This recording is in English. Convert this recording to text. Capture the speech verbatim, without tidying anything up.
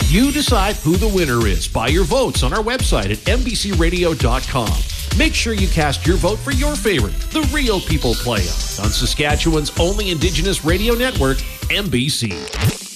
You decide who the winner is by your votes on our website at N B C radio dot com. Make sure you cast your vote for your favorite, the Real People Play-Out, on Saskatchewan's only Indigenous radio network, N B C.